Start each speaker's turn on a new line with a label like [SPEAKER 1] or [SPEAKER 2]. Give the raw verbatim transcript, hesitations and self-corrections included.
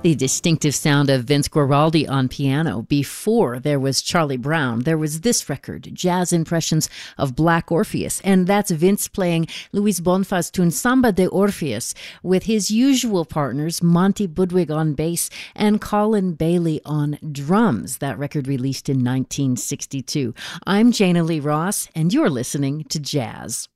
[SPEAKER 1] The distinctive sound of Vince Guaraldi on piano. Before there was Charlie Brown, there was this record, Jazz Impressions of Black Orpheus. And that's Vince playing Luis Bonfa's tune Samba de Orpheus with his usual partners, Monty Budwig on bass and Colin Bailey on drums. That record released in nineteen sixty-two. I'm Jana Lee Ross, and you're listening to Jazz.